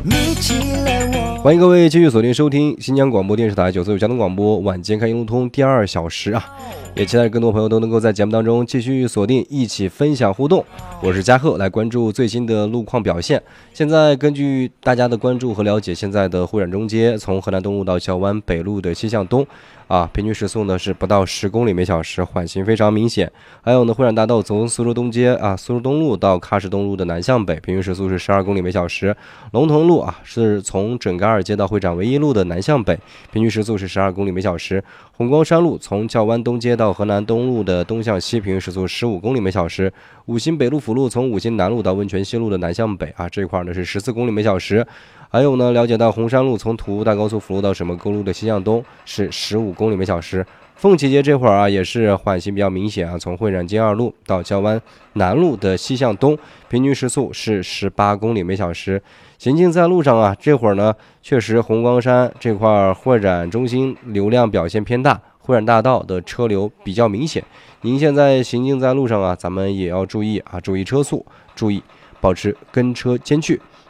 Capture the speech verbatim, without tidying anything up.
欢迎各位继续锁定收听新疆广播电视台九四五交通广播晚间开一路通第二小时啊，也期待更多朋友都能够在节目当中继续锁定，一起分享互动。我是嘉贺，来关注最新的路况表现。现在根据大家的关注和了解，现在的会展中街从河南东路到校湾北路的西向东啊，平均时速呢是不到十公里每小时，缓行非常明显。还有呢，会展大道从苏州东街啊苏州东路到喀什东路的南向北，平均时速是十二公里每小时。龙腾路啊是从准噶尔街到会展唯一路的南向北，平均时速是十二公里每小时。红光山路从教湾东街到河南东路的东向西，平均时速十五公里每小时。五新北路辅路从五新南路到温泉西路的南向北啊，这块呢是十四公里每小时。还有呢，了解到红山路从土屋大高速辅路到沈默沟路的西向东是十五公里每小时。凤岐街这会儿啊也是缓行比较明显啊，从会展街二路到教湾南路的西向东，平均时速是十八公里每小时。行进在路上啊，这会儿呢确实红光山这块会展中心流量表现偏大，会展大道的车流比较明显。您现在行进在路上啊，咱们也要注意啊，注意车速，注意保持跟车间距。